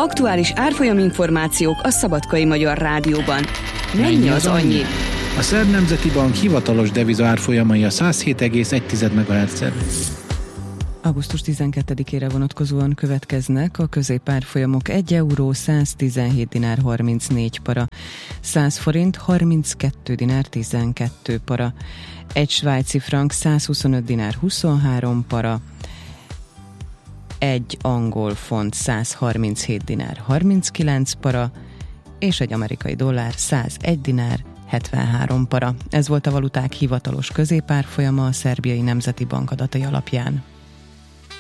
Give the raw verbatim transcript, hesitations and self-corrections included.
Aktuális árfolyam információk a Szabadkai Magyar Rádióban. Mennyi az annyi? A Szerb Nemzeti Bank hivatalos deviza árfolyamai a száz hét egész egy megahertzen. augusztus tizenkettedikére vonatkozóan következnek a középárfolyamok: egy euró száztizenhét dinár harmincnégy para, száz forint harminckettő dinár tizenkettő para, egy svájci frank százhuszonöt dinár huszonhárom para, egy angol font százharminchét dinár harminckilenc para, és egy amerikai dollár százegy dinár hetvenhárom para. Ez volt a valuták hivatalos középárfolyama a Szerbiai Nemzeti Bank adatai alapján.